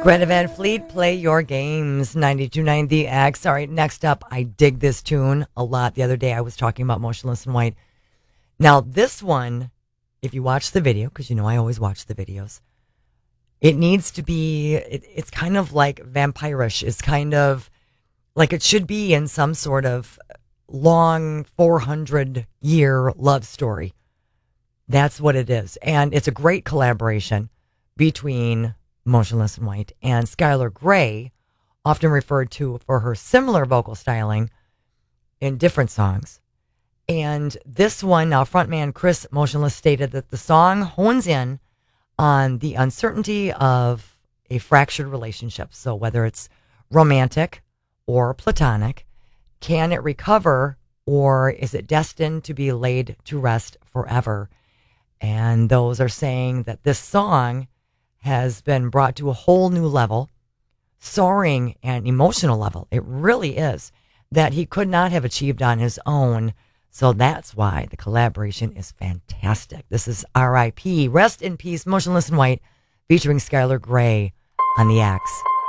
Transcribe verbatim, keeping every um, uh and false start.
Greta Van Fleet, Play Your Games, ninety-two point nine The X. All right, next up, I dig this tune a lot. The other day I was talking about Motionless in White. Now, this one, if you watch the video, because you know I always watch the videos, it needs to be, it, it's kind of like vampirish. It's kind of like it should be in some sort of long four hundred year love story. That's what it is. And it's a great collaboration between Motionless in White and Skylar Grey, often referred to for her similar vocal styling in different songs. And this one, now frontman Chris Motionless stated that the song hones in on the uncertainty of a fractured relationship. So whether it's romantic or platonic, can it recover or is it destined to be laid to rest forever? And those are saying that this song has been brought to a whole new level, soaring and emotional level. It really is, that he could not have achieved on his own. So that's why the collaboration is fantastic. This is R I P, Rest in Peace, Motionless in White, featuring Skylar Grey on the Axe.